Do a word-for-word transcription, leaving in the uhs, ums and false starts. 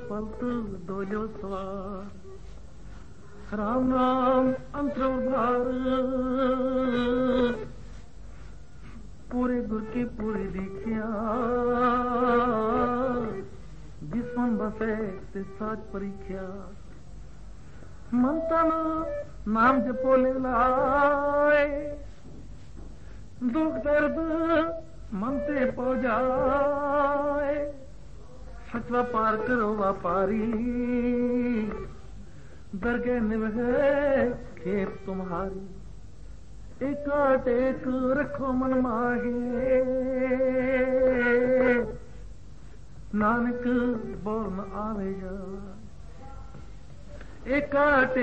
पलत डोलियो सवार राम राम अंतरधार पूरे गुर की पूरी दीखिया जिसमन बसे ते साज परीख्या मन तन नाम जपो ले लाए दुख दर्द मन ते पो जाए सचवा पार करो व्यापारी दरगे निभे खेप तुम्हारी एकाट एक रखो मन माहे नानक बोल न आवे जा एकाट